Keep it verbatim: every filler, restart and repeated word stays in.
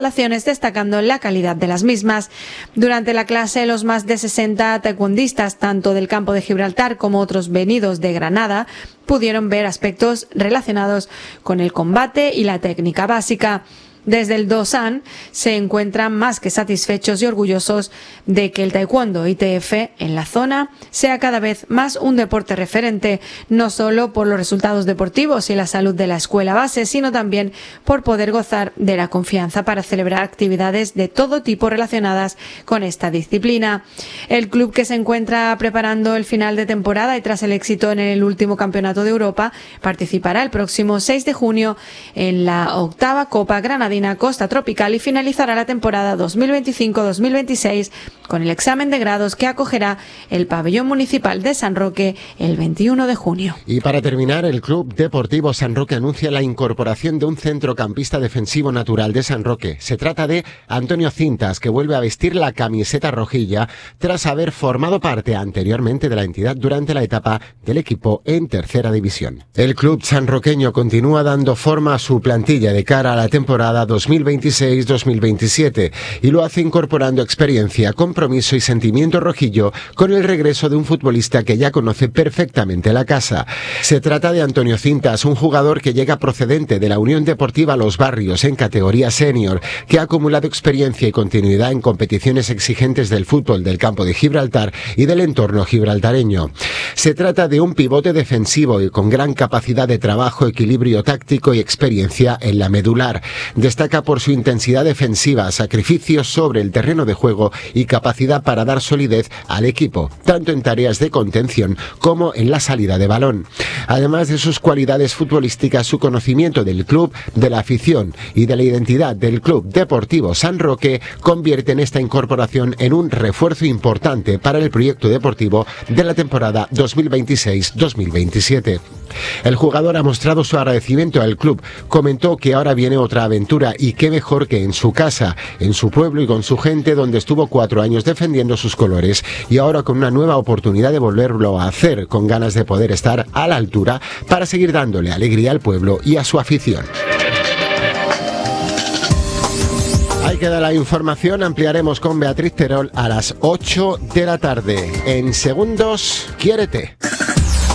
instalaciones, destacando la calidad de las mismas. Durante la clase, los más de sesenta taekwondistas, tanto del campo de Gibraltar como otros venidos de Granada, pudieron ver aspectos relacionados con el combate y la técnica básica. Desde el Dosan se encuentran más que satisfechos y orgullosos de que el taekwondo I T F en la zona sea cada vez más un deporte referente, no solo por los resultados deportivos y la salud de la escuela base, sino también por poder gozar de la confianza para celebrar actividades de todo tipo relacionadas con esta disciplina. El club, que se encuentra preparando el final de temporada y tras el éxito en el último campeonato de Europa, participará el próximo seis de junio en la octava Copa Granada Costa Tropical y finalizará la temporada dos mil veinticinco dos mil veintiséis con el examen de grados que acogerá el pabellón municipal de San Roque el veintiuno de junio. Y para terminar, el Club Deportivo San Roque anuncia la incorporación de un centrocampista defensivo natural de San Roque. Se trata de Antonio Cintas, que vuelve a vestir la camiseta rojilla tras haber formado parte anteriormente de la entidad durante la etapa del equipo en tercera división. El club sanroqueño continúa dando forma a su plantilla de cara a la temporada dos mil veintiséis dos mil veintisiete y lo hace incorporando experiencia, compromiso y sentimiento rojillo con el regreso de un futbolista que ya conoce perfectamente la casa. Se trata de Antonio Cintas, un jugador que llega procedente de la Unión Deportiva Los Barrios en categoría senior, que ha acumulado experiencia y continuidad en competiciones exigentes del fútbol del campo de Gibraltar y del entorno gibraltareño. Se trata de un pivote defensivo y con gran capacidad de trabajo, equilibrio táctico y experiencia en la medular. Destaca por su intensidad defensiva, sacrificios sobre el terreno de juego y capacidad para dar solidez al equipo, tanto en tareas de contención como en la salida de balón. Además de sus cualidades futbolísticas, su conocimiento del club, de la afición y de la identidad del Club Deportivo San Roque convierten esta incorporación en un refuerzo importante para el proyecto deportivo de la temporada dos mil veintiséis dos mil veintisiete. El jugador ha mostrado su agradecimiento al club, comentó que ahora viene otra aventura y qué mejor que en su casa, en su pueblo y con su gente, donde estuvo cuatro años defendiendo sus colores y ahora con una nueva oportunidad de volverlo a hacer, con ganas de poder estar a la altura para seguir dándole alegría al pueblo y a su afición. Ahí queda la información, ampliaremos con Beatriz Terol a las ocho de la tarde. En segundos, quiérete.